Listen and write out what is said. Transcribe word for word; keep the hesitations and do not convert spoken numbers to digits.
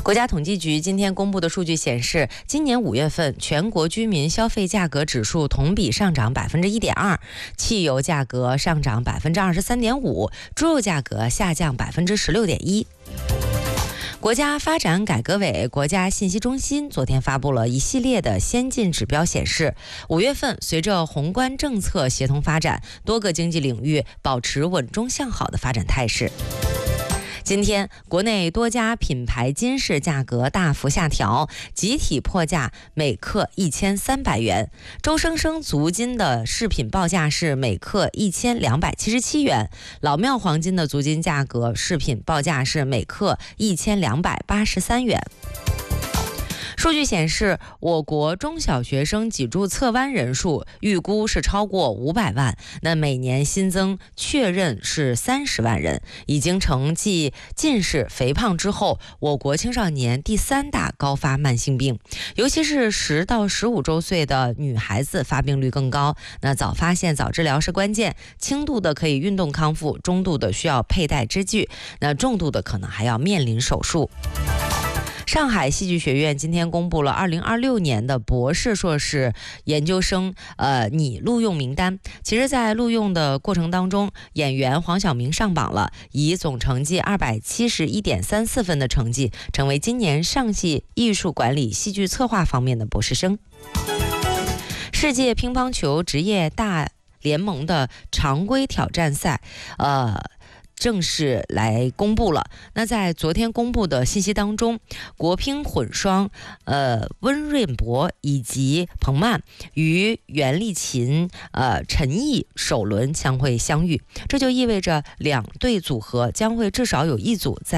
国家统计局今天公布的数据显示，今年五月份全国居民消费价格指数同比上涨百分之一点二，汽油价格上涨百分之二十三点五，猪肉价格下降百分之十六点一。国家发展改革委、国家信息中心昨天发布了一系列的先进指标，显示五月份随着宏观政策协同发展，多个经济领域保持稳中向好的发展态势。今天，国内多家品牌金饰价格大幅下调，集体破价每克一千三百元。周生生足金的饰品报价是每克一千两百七十七元，老庙黄金的足金价格饰品报价是每克一千两百八十三元。数据显示，我国中小学生脊柱侧弯人数预估是超过五百万，那每年新增确认是三十万人，已经成继近视、肥胖之后，我国青少年第三大高发慢性病。尤其是十到十五周岁的女孩子发病率更高，那早发现早治疗是关键，轻度的可以运动康复，中度的需要佩戴支具，那重度的可能还要面临手术。上海戏剧学院今天公布了二零二六年的博士、硕士研究生呃拟录用名单。其实在录用的过程当中，演员黄晓明上榜了，以总成绩二百七十一点三四分的成绩，成为今年上戏艺术管理戏剧策划方面的博士生。世界乒乓球职业大联盟的常规挑战赛呃正式来公布了。那在昨天公布的信息当中，国乒混双呃温润博以及彭曼与袁立琴呃陈毅首轮将会相遇，这就意味着两队组合将会至少有一组在